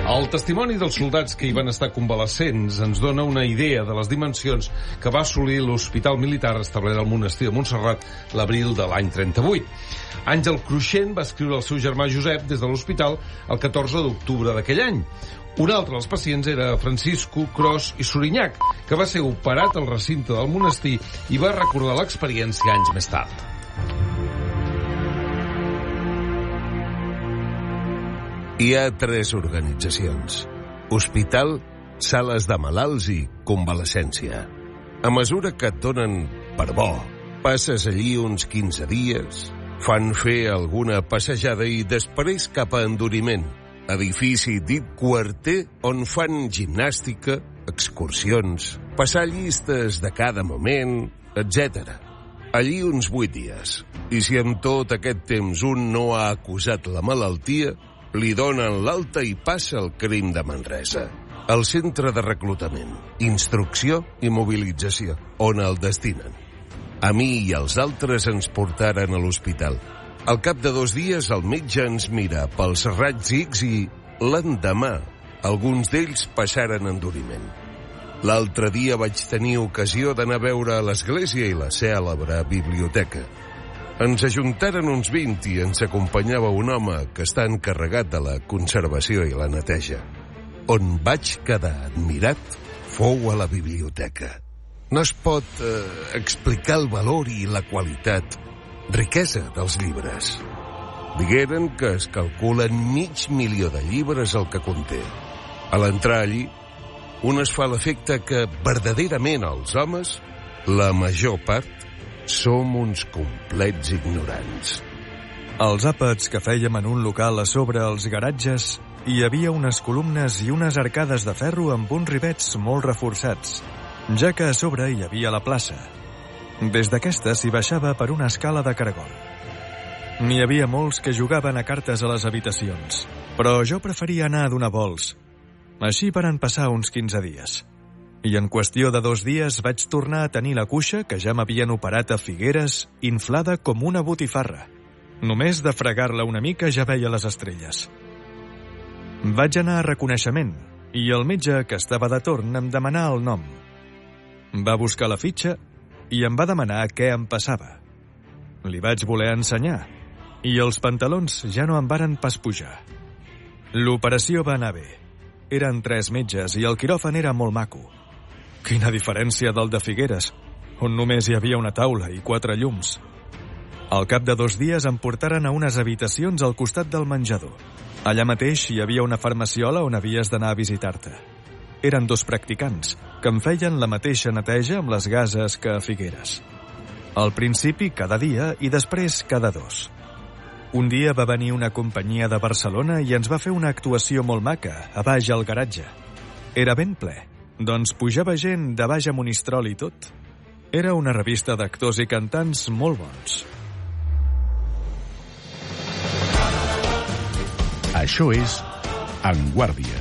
El testimoni dels soldats que hi van estar convalescents ens dona una idea de les dimensions que va assolir l'hospital militar establert al monestir de Montserrat l'abril de l'any 38. Àngel Cruixent va escriure al seu germà Josep des de l'hospital el 14 d'octubre d'aquell any. Un altre dels pacients era Francisco Cros i Sorinyac, que va ser operat al recinte del monestir i va recordar l'experiència anys més tard. Hi ha 3 organitzacions: hospital, sales de malalts i convalescència. A mesura que et donen per bo, passes allí uns 15 dies, fan fer alguna passejada i després cap a enduriment, edifici dit quarter on fan gimnàstica, excursions, passar llistes de cada moment, etc. Allí uns 8 dies. I si en tot aquest temps un no ha acusat la malaltia, li donen l'alta i passa al CRIM de Manresa, el centre de reclutament, instrucció i mobilització, on el destinen. A mi i als altres ens portaren a l'hospital. Al cap de 2 dies el metge ens mira pels raigs X i l'endemà alguns d'ells passaren enduriment. L'altre dia vaig tenir ocasió d'anar a veure l'església i la cèlebre biblioteca. Ens ajuntaren uns 20 i ens acompanyava un home que està encarregat de la conservació i la neteja. On vaig quedar admirat fou a la biblioteca. No es pot explicar el valor i la qualitat, riquesa dels llibres. Digueren que es calculen 500.000 de llibres el que conté. A l'entrar allí, un es fa l'efecte que verdaderament els homes, la major part, som uns complets ignorants. Als àpats que fèiem en un local a sobre els garatges hi havia unes columnes i unes arcades de ferro amb uns rivets molt reforçats, ja que a sobre hi havia la plaça. Des d'aquesta s'hi baixava per una escala de caragol. N'hi havia molts que jugaven a cartes a les habitacions, però jo preferia anar a donar vols. Així varen passar uns 15 dies. I en qüestió de 2 dies vaig tornar a tenir la cuixa que ja m'havien operat a Figueres, inflada com una botifarra. Només de fregar-la una mica ja veia les estrelles. Vaig anar a reconeixement i el metge que estava de torn em demanà el nom. Va buscar la fitxa i em va demanar què em passava. Li vaig voler ensenyar i els pantalons ja no em varen pas pujar. L'operació va anar bé. Eren 3 metges i el quiròfan era molt maco. Quina diferència del de Figueres, on només hi havia una taula i 4 llums. Al cap de 2 dies em portaren a unes habitacions al costat del menjador. Allà mateix hi havia una farmaciola on havies d'anar a visitar-te. Eren 2 practicants, que em feien la mateixa neteja amb les gases que a Figueres. Al principi cada dia i després cada 2. Un dia va venir una companyia de Barcelona i ens va fer una actuació molt maca, a baix al garatge. Era ben ple. Doncs pujava gent de baix a Monistrol i tot. Era una revista d'actors i cantants molt bons. Això és En Guàrdia.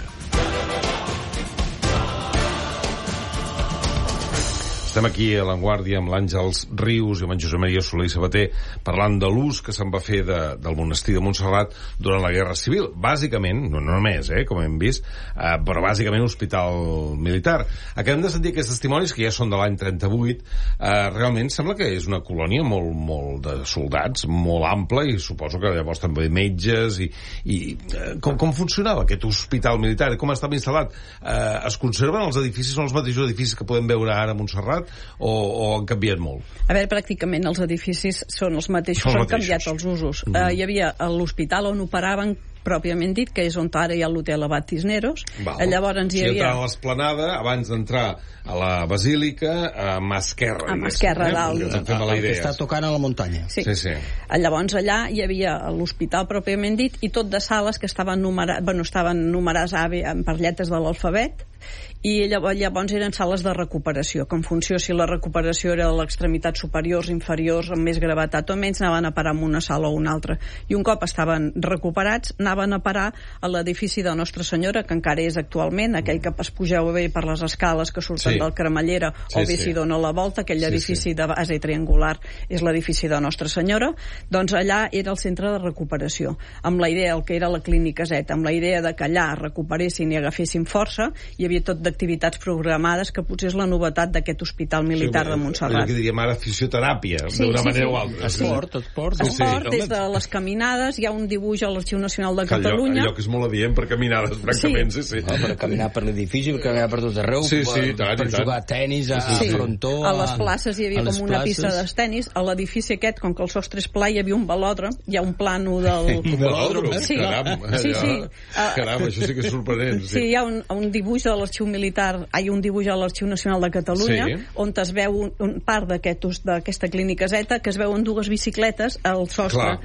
Estem aquí a l'Avantguàrdia amb l'Àngels Rius i amb en Josep Maria Soler i Sabater parlant de l'ús que se'n va fer del monestir de Montserrat durant la Guerra Civil. Bàsicament, no només, com hem vist, però bàsicament hospital militar. Acabem de sentir aquests testimonis que ja són de l'any 38. Realment sembla que és una colònia molt de soldats, molt ampla, i suposo que llavors també metges i com funcionava aquest hospital militar? Com estava instal·lat? Es conserven els edificis, són els mateixos edificis que podem veure ara a Montserrat? O han canviat molt? A veure, pràcticament els edificis són els mateixos, han canviat els usos. Hi havia l'hospital on operaven pròpiament dit, que és on ara hi ha l'hotel Abat Cisneros. Llavors hi havia... Si entrava a l'esplanada, abans d'entrar a la basílica, a mà esquerra. A mà esquerra, dalt. El que està tocant a la muntanya. Sí. Llavors allà hi havia l'hospital pròpiament dit i tot de sales que estaven numerades per lletres de l'alfabet, i llavors eren sales de recuperació, que en funció si la recuperació era de l'extremitat superiors, inferiors, amb més gravetat o menys, anaven a parar en una sala o una altra. I un cop estaven recuperats, anaven a parar a l'edifici de Nostra Senyora, que encara és actualment, aquell que es pugeu bé per les escales que surten del Cremallera, o bé si dona la volta, aquell edifici de base triangular és l'edifici de Nostra Senyora, doncs allà era el centre de recuperació, amb la idea, el que era la clínica Z, amb la idea de que allà recuperessin i agafessin força. Hi havia tot d'activitats programades, que potser és la novetat d'aquest hospital militar de Montserrat. Que diríem ara fisioteràpia, d'una manera o altra. Esport. Des de les caminades, hi ha un dibuix a l'Arxiu Nacional de Catalunya. Allò que és molt adient per caminades, francament, sí. Per caminar per l'edifici, per caminar per tot arreu, per jugar a tenis, a frontó... A les places hi havia com una pista de tenis. A l'edifici aquest, com que el sostre és pla, hi havia un velòdrom, hi ha un plànol del... Un velòdrom? Caram, caram, això sí que és sorprenent. Sí, hi ha un dibuix de l'Arxiu Militar, un dibuix a l'Arxiu Nacional de Catalunya, on es veu un part d'aquesta clínica Z, que es veuen dues bicicletes al sostre.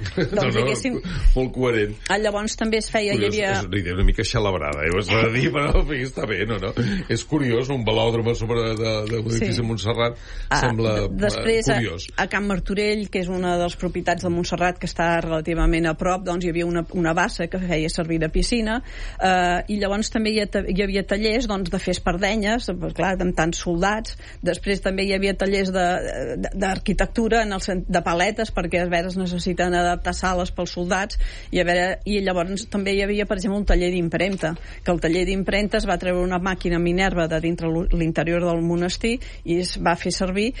Molt coherent. Llavors també es feia... És una mica xalabrada, ho has de dir, però està bé, no? És curiós, un velòdrom a sobre de l'edifici de Montserrat, sembla curiós. A Can Martorell, que és una de les propietats de Montserrat, que està relativament a prop, doncs hi havia una bassa que feia servir de piscina, i llavors també hi havia tallers de fer espardenyes, clar, amb tants soldats. Després també hi havia tallers d'arquitectura, de paletes, perquè a veure es necessiten adaptar sales pels soldats, i llavors també hi havia, per exemple, un taller d'impremta, que el taller d'impremta es va treure una màquina Minerva de dintre l'interior del monestir i es va fer servir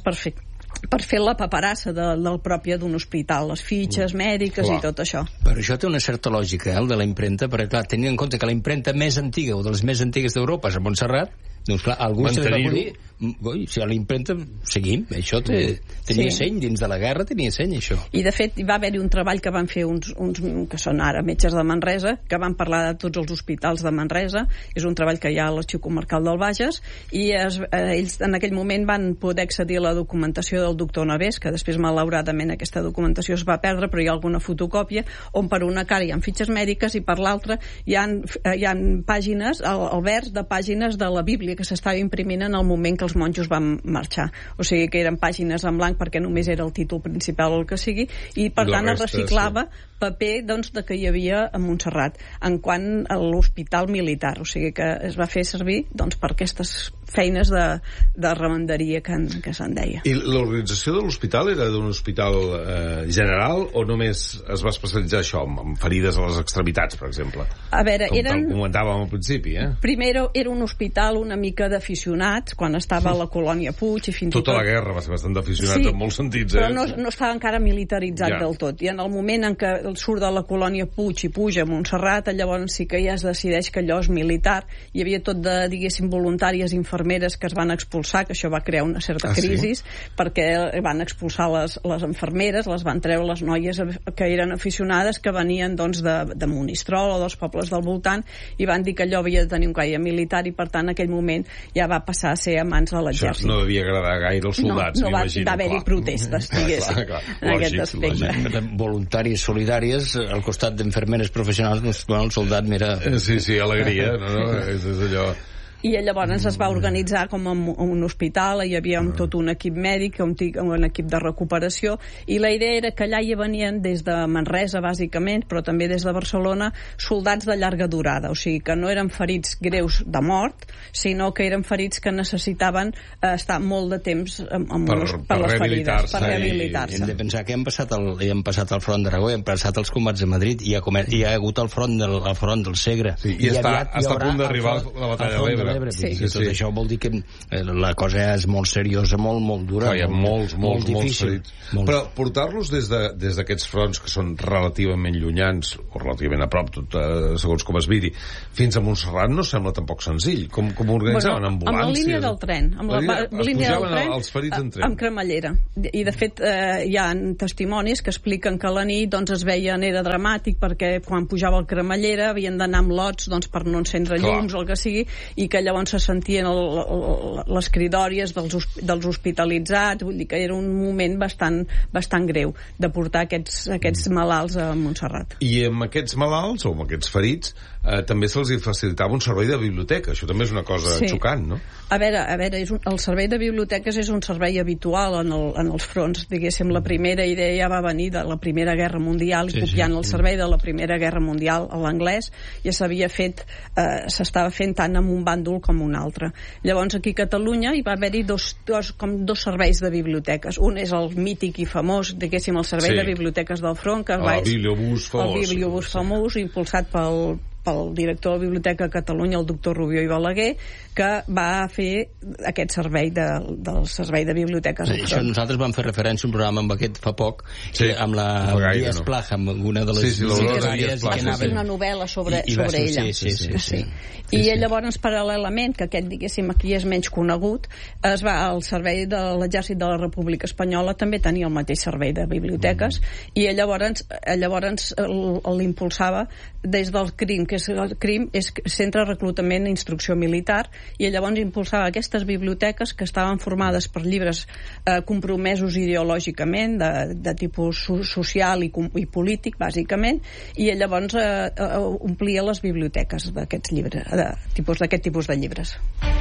per fer la paperassa del pròpia d'un hospital, les fitxes mèdiques i tot això. Però això té una certa lògica, el de la impremta, perquè clar, tenint en compte que la impremta més antiga o de les més antigues d'Europa és a Montserrat, doncs clar, algú se va dir, si a la impremta seguim, això tenia seny, dins de la guerra tenia seny, això. I de fet va haver-hi un treball que van fer uns que són ara metges de Manresa, que van parlar de tots els hospitals de Manresa, és un treball que hi ha a l'Arxiu Comarcal del Bages, i ells en aquell moment van poder accedir a la documentació del doctor Navès, que després malauradament aquesta documentació es va perdre, però hi ha alguna fotocòpia, on per una cara hi ha fitxes mèdiques i per l'altra hi ha pàgines, el vers de pàgines de la Bíblia que s'estava imprimint en el moment que els monjos van marxar. O sigui que eren pàgines en blanc perquè només era el títol principal o el que sigui, i per tant es reciclava paper de que hi havia a Montserrat en quant a l'hospital militar, o sigui que es va fer servir per aquestes feines de remenderia que se'n deia. I l'organització de l'hospital era d'un hospital general o només es va especialitzar això, amb ferides a les extremitats, per exemple? A veure, com comentàvem al principi, Primer era un hospital una mica d'aficionats, quan estava a la colònia Puig i fins i tot... Tota la guerra va ser bastant d'aficionats en molts sentits, però no estava encara militaritzat del tot, i en el moment en què surt de la colònia Puig i puja a Montserrat, llavors sí que ja es decideix que allò és militar. Hi havia tot de, diguéssim, voluntàries infermeres que es van expulsar, que això va crear una certa crisi, perquè van expulsar les infermeres, les van treure les noies que eren aficionades, que venien de Monistrol o dels pobles del voltant, i van dir que allò havia de tenir un caire militar, i per tant en aquell moment ja va passar a ser a mans de l'exèrcit. Això no devia agradar gaire als soldats, m'imagino. No, va haver-hi protestes, diguéssim, en aquest aspecte. Voluntàries solidàries al costat d'infermeres professionals, el soldat mira... Sí, alegria, no? És allò... I llavors es va organitzar com un hospital, hi havia tot un equip mèdic, un equip de recuperació, i la idea era que allà hi venien des de Manresa, bàsicament, però també des de Barcelona, soldats de llarga durada, o sigui que no eren ferits greus de mort, sinó que eren ferits que necessitaven estar molt de temps per les ferides, per rehabilitar-se. Hem de pensar que hem passat al front d'Aragó, hem passat els combats a Madrid, i hi ha hagut el front del Segre. Sí, i està a punt d'arribar la batalla de l'Ebre. Tot això vol dir que la cosa és molt seriosa, molt dura. Hi ha molts ferits. Però portar-los des d'aquests fronts que són relativament llunyans o relativament a prop, segons com es miri, fins a Montserrat no sembla tampoc senzill. Com organitzaven? Ambulàncies? Amb la línia del tren. Amb la línia del tren, els ferits en tren. Amb cremallera. I de fet hi ha testimonis que expliquen que a la nit es veien, era dramàtic, perquè quan pujava el cremallera havien d'anar amb lots per no encendre llums o el que sigui, i que llavors se sentien les cridòries dels hospitalitzats. Vull dir que era un moment bastant greu de portar aquests malalts a Montserrat. I amb aquests malalts o amb aquests ferits també se'ls facilitava un servei de biblioteca. Això també és una cosa xocant, no? A veure, el servei de biblioteques és un servei habitual en els fronts, diguéssim. La primera idea ja va venir de la Primera Guerra Mundial, i copiant el servei de la Primera Guerra Mundial a l'anglès, ja s'havia fet, s'estava fent tant amb un bàndol com un altre. Llavors aquí a Catalunya hi va haver-hi dos serveis de biblioteques. Un és el mític i famós, diguéssim, el servei de biblioteques del front, que el bibliobús famós, impulsat pel director de la Biblioteca de Catalunya, el doctor Rubió i Balaguer, que va fer aquest servei del servei de biblioteques. Això nosaltres vam fer referència a un programa amb aquest fa poc, amb la Díaz Plaja, amb una de les secretàries, i que anava una novel·la sobre ella. I llavors, paral·lelament, que aquest, diguéssim, aquí és menys conegut, el servei de l'Exèrcit de la República Espanyola també tenia el mateix servei de biblioteques, i llavors l'impulsava des del CRIM, que el CRIM és Centre de Reclutament i Instrucció Militar, i llavors impulsava aquestes biblioteques que estaven formades per llibres compromesos ideològicament, de tipus social i polític, bàsicament, i llavors omplia les biblioteques d'aquest tipus de llibres.